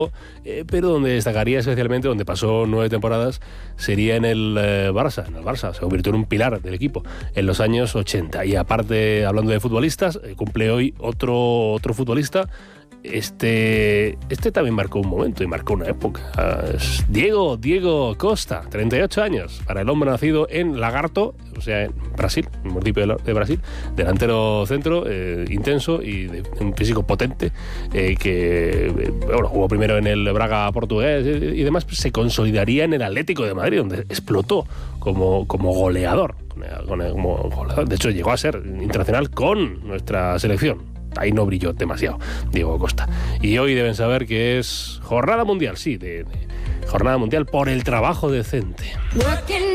pero donde destacaría especialmente, donde pasó 9 temporadas, sería en el Barça. En el Barça se convirtió en un pilar del equipo en los años 80. Y aparte, hablando de futbolistas, cumple hoy otro futbolista. Este también marcó un momento y marcó una época. Es Diego Costa, 38 años, para el hombre nacido en Lagarto, o sea, en Brasil, el municipio de Brasil, delantero centro, intenso y de un físico potente, que jugó primero en el Braga portugués y demás, pues se consolidaría en el Atlético de Madrid, donde explotó como goleador. De hecho, llegó a ser internacional con nuestra selección. Ahí no brilló demasiado Diego Costa. Y hoy deben saber que es jornada mundial, sí, de jornada mundial por el trabajo decente.